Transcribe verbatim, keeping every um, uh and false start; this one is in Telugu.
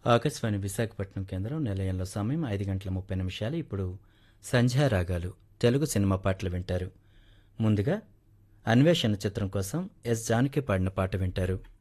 ఆకాశవాణి విశాఖపట్నం కేంద్రం నిలయంలో సమయం ఐదు గంటల ముప్పై నిమిషాలు. ఇప్పుడు సంధ్యారాగాలు తెలుగు సినిమా పాటలు వింటారు. ముందుగా అన్వేషణ చిత్రం కోసం ఎస్ జానకి పాడిన పాట వింటారు.